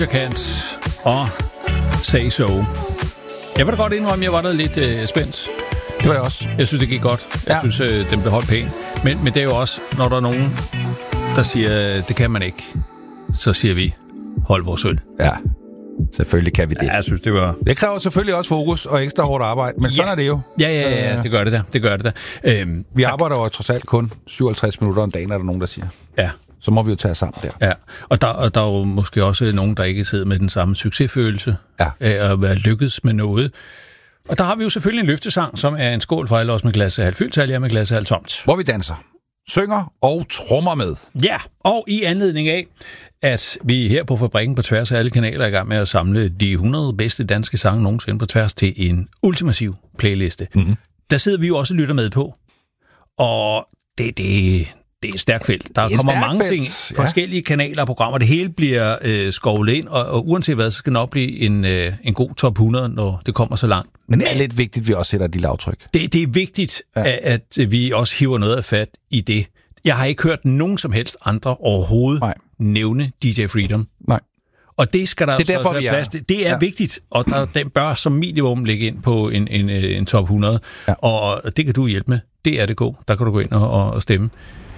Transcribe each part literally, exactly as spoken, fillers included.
Kant og Say So. Jeg vil da godt indrømme, at jeg var der lidt øh, spændt. Det var jeg også. Jeg synes, det gik godt. Jeg ja. synes, øh, den blev holdt pæn. Men, men det er jo også, når der er nogen, der siger, det kan man ikke, så siger vi, hold vores øl. Ja, selvfølgelig kan vi det. Ja, jeg synes, det var... Det kræver selvfølgelig også fokus og ekstra hårdt arbejde, men ja. sådan er det jo. Ja, ja, ja, ja, det gør det der. Det gør det der. Øhm, vi arbejder jo trods alt kun syvoghalvtreds minutter om dagen, er der nogen, der siger. Ja. Så må vi jo tage os sammen der. Ja, og der, og der er jo måske også nogen, der ikke sidder med den samme succesfølelse ja. af at være lykkedes med noget. Og der har vi jo selvfølgelig en løftesang, som er en skål for alle os med glasset halvt fyldt, alle jer med glasset halvt tomt. Hvor vi danser, synger og trommer med. Ja, og i anledning af, at vi her på Fabrikken på tværs af alle kanaler er i gang med at samle de hundrede bedste danske sange nogensinde på tværs til en ultimativ playliste. Mm-hmm. Der sidder vi jo også og lytter med på. Og det, det, det er et stærkt felt. Der kommer mange felt. ting, forskellige kanaler og programmer. Det hele bliver øh, skovlet ind, og, og uanset hvad, så skal det nok blive en, øh, en god top hundrede, når det kommer så langt. Men det er lidt vigtigt, at vi også sætter de lavtryk. Det, det er vigtigt, ja. at, at vi også hiver noget af fat i det. Jeg har ikke hørt nogen som helst andre overhovedet Nej. nævne D J Freedom. Nej. Og det skal der det er derfor, være plads til. Det er ja. vigtigt, og der, den bør som minimum ligge ind på en, en, en top hundrede. Ja. Og det kan du hjælpe med. Det er det gå. Der kan du gå ind og, og stemme.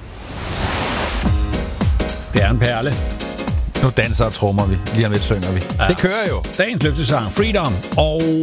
Det er en perle. Nu danser og trommer vi. Lige om lidt synger vi. Ja. Det kører jo. Dagens løftesang, Freedom. Og